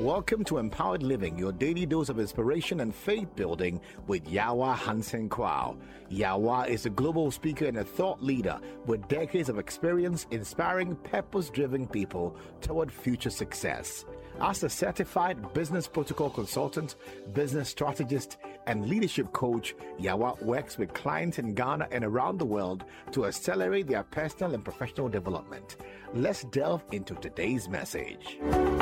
Welcome to Empowered Living, your daily dose of inspiration and faith building with Yawa Hansen Kwao. Yawa is a global speaker and a thought leader with decades of experience inspiring purpose-driven people toward future success. As a certified business protocol consultant, business strategist, and leadership coach, Yawa works with clients in Ghana and around the world to accelerate their personal and professional development. Let's delve into today's message.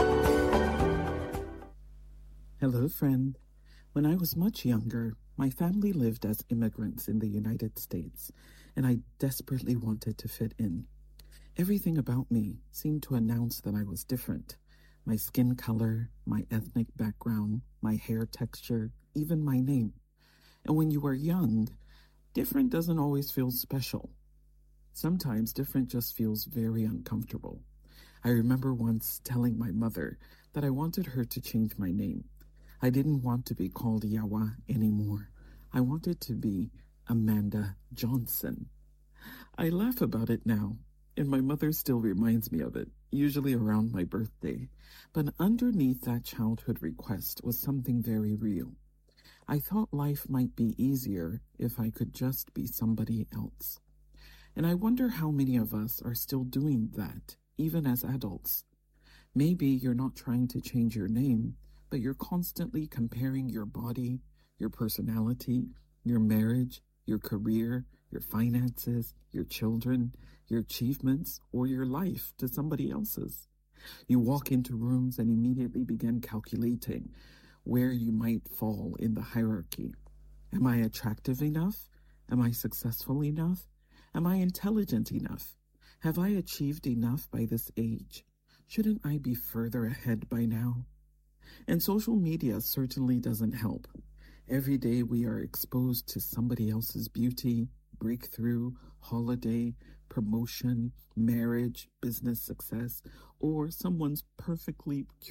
Hello, friend. When I was much younger, my family lived as immigrants in the United States, and I desperately wanted to fit in. Everything about me seemed to announce that I was different. My skin color, my ethnic background, my hair texture, even my name. And when you are young, different doesn't always feel special. Sometimes different just feels very uncomfortable. I remember once telling my mother that I wanted her to change my name. I didn't want to be called Yawa anymore. I wanted to be Amanda Johnson. I laugh about it now, and my mother still reminds me of it, usually around my birthday. But underneath that childhood request was something very real. I thought life might be easier if I could just be somebody else. And I wonder how many of us are still doing that, even as adults. Maybe you're not trying to change your name, but you're constantly comparing your body, your personality, your marriage, your career, your finances, your children, your achievements, or your life to somebody else's. You walk into rooms and immediately begin calculating where you might fall in the hierarchy. Am I attractive enough? Am I successful enough? Am I intelligent enough? Have I achieved enough by this age? Shouldn't I be further ahead by now? And social media certainly doesn't help. Every day we are exposed to somebody else's beauty, breakthrough, holiday, promotion, marriage, business success, or someone's perfectly